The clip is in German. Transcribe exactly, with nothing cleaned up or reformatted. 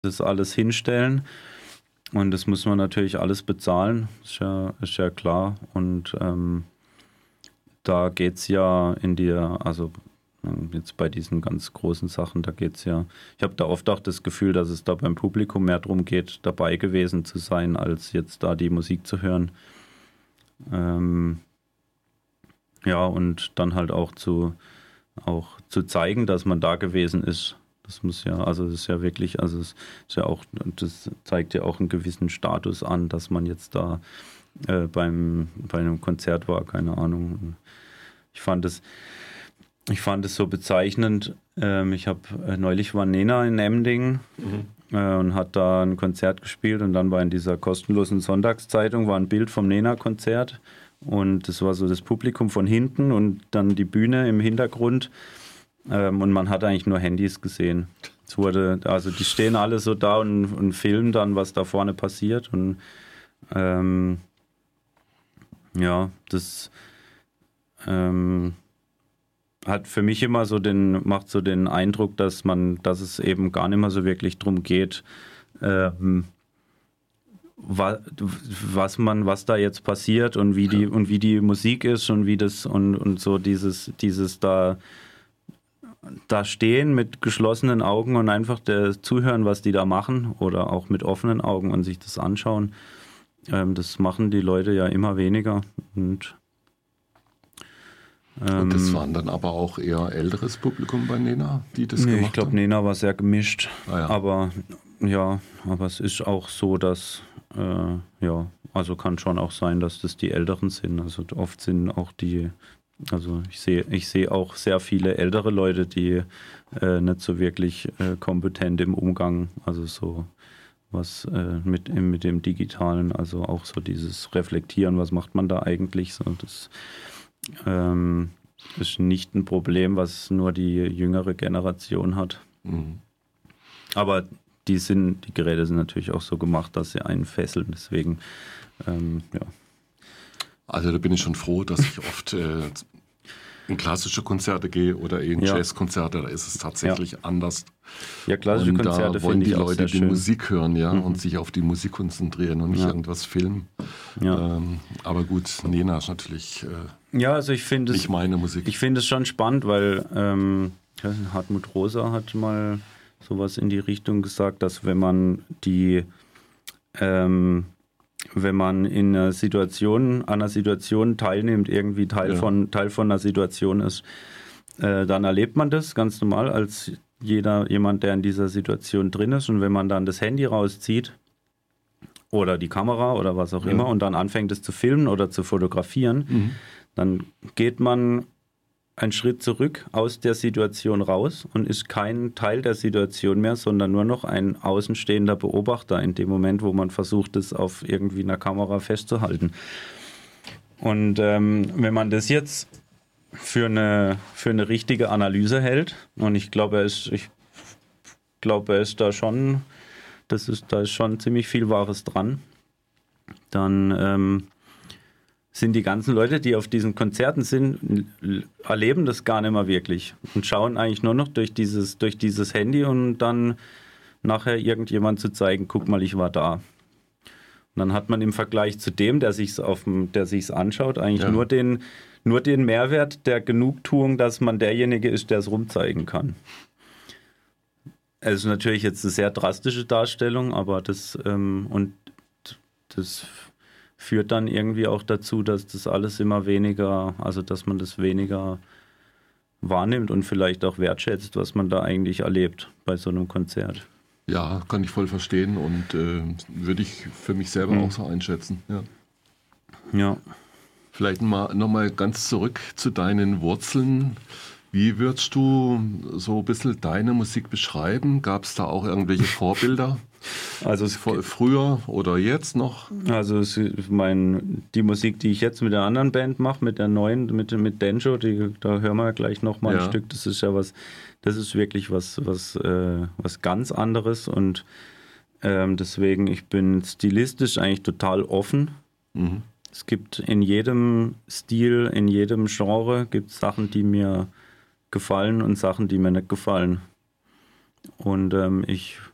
das alles hinstellen. Und das muss man natürlich alles bezahlen, ist ja, ist ja klar. Und ähm, da geht es ja in die, also jetzt bei diesen ganz großen Sachen, da geht es ja, ich habe da oft auch das Gefühl, dass es da beim Publikum mehr darum geht, dabei gewesen zu sein, als jetzt da die Musik zu hören. Ähm, ja, und dann halt auch zu, auch zu zeigen, dass man da gewesen ist. Das muss ja, also das ist ja wirklich, also es ist ja auch, das zeigt ja auch einen gewissen Status an, dass man jetzt da äh, beim, bei einem Konzert war, keine Ahnung. Ich fand es, ich fand es so bezeichnend. Ähm, ich habe äh, neulich war Nena in Emdingen mhm. äh, und hat da ein Konzert gespielt und dann war in dieser kostenlosen Sonntagszeitung war ein Bild vom Nena-Konzert und das war so das Publikum von hinten und dann die Bühne im Hintergrund. Ähm, und man hat eigentlich nur Handys gesehen. Es wurde, also die stehen alle so da und, und filmen dann, was da vorne passiert. Und ähm, ja, das ähm, hat für mich immer so den, macht so den Eindruck, dass man, dass es eben gar nicht mehr so wirklich drum geht, ähm, was, was man, was da jetzt passiert und wie die und wie die Musik ist und wie das und, und so dieses, dieses da da stehen mit geschlossenen Augen und einfach der zuhören, was die da machen oder auch mit offenen Augen und sich das anschauen. Ähm, das machen die Leute ja immer weniger. Und, ähm, und das waren dann aber auch eher älteres Publikum bei Nena, die das nee, gemacht ich glaube, haben? Nena war sehr gemischt. Ah, ja. Aber ja, aber es ist auch so, dass äh, ja, also kann schon auch sein, dass das die Älteren sind. Also oft sind auch die Also ich sehe ich sehe auch sehr viele ältere Leute, die äh, nicht so wirklich äh, kompetent im Umgang, also so was äh, mit, mit dem Digitalen, also auch so dieses Reflektieren, was macht man da eigentlich, so das ähm, ist nicht ein Problem, was nur die jüngere Generation hat. Mhm. Aber die sind, die Geräte sind natürlich auch so gemacht, dass sie einen fesseln, deswegen ähm, ja. Also da bin ich schon froh, dass ich oft äh, in klassische Konzerte gehe oder in ja. Jazzkonzerte, da ist es tatsächlich ja. anders. Ja, klassische und Konzerte da wollen die ich auch Leute die schön. Musik hören, ja, mhm. und sich auf die Musik konzentrieren und nicht ja. irgendwas filmen. Ja. Ähm, aber gut, Nena ist natürlich äh, ja, also ich finde nicht es, meine Musik. Ich finde es schon spannend, weil ähm, Hartmut Rosa hat mal sowas in die Richtung gesagt, dass wenn man die ähm, wenn man in einer Situation, an einer Situation teilnimmt, irgendwie Teil, ja. von, Teil von einer Situation ist, äh, dann erlebt man das ganz normal als jeder, jemand, der in dieser Situation drin ist. Und wenn man dann das Handy rauszieht oder die Kamera oder was auch ja. immer und dann anfängt es zu filmen oder zu fotografieren, mhm. dann geht man einen Schritt zurück aus der Situation raus und ist kein Teil der Situation mehr, sondern nur noch ein außenstehender Beobachter in dem Moment, wo man versucht, es auf irgendwie einer Kamera festzuhalten. Und ähm, wenn man das jetzt für eine, für eine richtige Analyse hält, und ich glaube, er ist, ich glaube, er ist da schon, das ist, da ist schon ziemlich viel Wahres dran, dann ähm, sind die ganzen Leute, die auf diesen Konzerten sind, erleben das gar nicht mehr wirklich und schauen eigentlich nur noch durch dieses, durch dieses Handy und dann nachher irgendjemand zu zeigen, guck mal, ich war da. Und dann hat man im Vergleich zu dem, der sich's auf dem, der sich's anschaut, eigentlich ja. nur den, nur den Mehrwert der Genugtuung, dass man derjenige ist, der es rumzeigen kann. Es ist natürlich jetzt eine sehr drastische Darstellung, aber das ähm, und das führt dann irgendwie auch dazu, dass das alles immer weniger, also dass man das weniger wahrnimmt und vielleicht auch wertschätzt, was man da eigentlich erlebt bei so einem Konzert. Ja, kann ich voll verstehen und äh, würde ich für mich selber mhm. auch so einschätzen. Ja. ja. Vielleicht mal nochmal ganz zurück zu deinen Wurzeln. Wie würdest du so ein bisschen deine Musik beschreiben? Gab es da auch irgendwelche Vorbilder? Also früher oder jetzt noch? Also es, mein, die Musik, die ich jetzt mit der anderen Band mache, mit der neuen, mit, mit Denjo, die, da hören wir gleich nochmal ja. ein Stück. Das ist ja was, das ist wirklich was, was, äh, was ganz anderes und ähm, deswegen, ich bin stilistisch eigentlich total offen. Mhm. Es gibt in jedem Stil, in jedem Genre gibt es Sachen, die mir gefallen und Sachen, die mir nicht gefallen. Und ähm, ich